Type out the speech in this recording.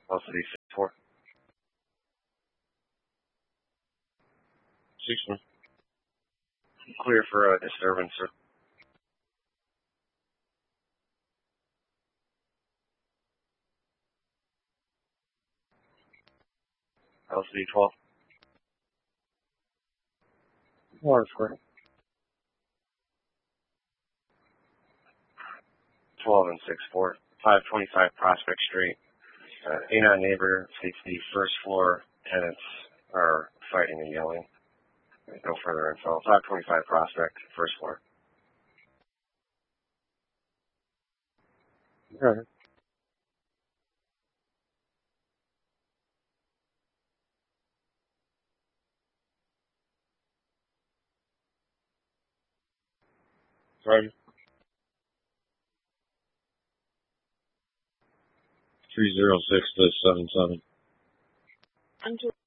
LCD 4. 6. Clear for disturbance, sir. LCD 12. Water square. 12 and 6-4. 525 Prospect Street. A9 neighbor states the first floor tenants are fighting and yelling. No further info. 525 Prospect, first floor. Okay. Right. 306 to 77.